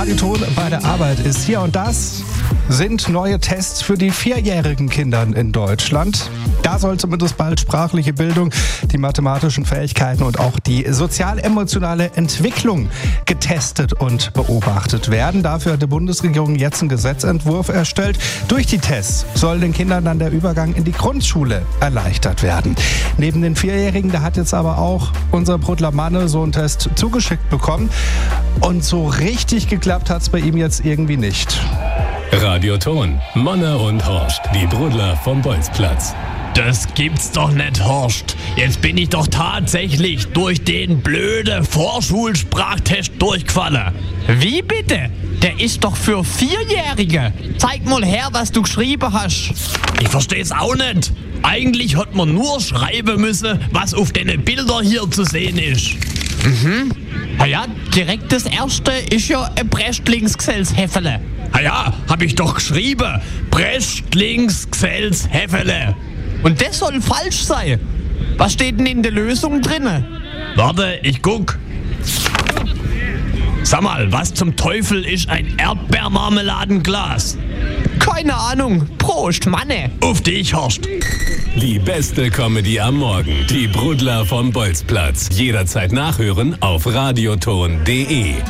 Die Ton bei der Arbeit ist hier und das sind neue Tests für die 4-jährigen Kinder in Deutschland. Da soll zumindest bald sprachliche Bildung, die mathematischen Fähigkeiten und auch die sozial-emotionale Entwicklung getestet und beobachtet werden. Dafür hat die Bundesregierung jetzt einen Gesetzentwurf erstellt. Durch die Tests soll den Kindern dann der Übergang in die Grundschule erleichtert werden. Neben den 4-Jährigen, da hat jetzt aber auch unser Brudler Manne so einen Test zugeschickt bekommen. Und so richtig geklappt hat es bei ihm jetzt irgendwie nicht. Radio Ton, Manne und Horst, die Brudler vom Bolzplatz. Das gibt's doch nicht, Horst. Jetzt bin ich doch tatsächlich durch den blöden Vorschulsprachtest durchgefallen. Wie bitte? Der ist doch für 4-Jährige. Zeig mal her, was du geschrieben hast. Ich versteh's auch nicht. Eigentlich hat man nur schreiben müssen, was auf den Bildern hier zu sehen ist. Na ja, direkt das erste ist ja ein Brest-Links-Gsells-Häfele. Na ja, hab ich doch geschrieben. Brest-Links-Gsells-Häfele. Und das soll falsch sein. Was steht denn in der Lösung drinne? Warte, ich guck. Sag mal, was zum Teufel ist ein Erdbeermarmeladenglas? Keine Ahnung. Prost, Manne. Auf dich, Horst. Die beste Comedy am Morgen. Die Brudler vom Bolzplatz. Jederzeit nachhören auf radioton.de.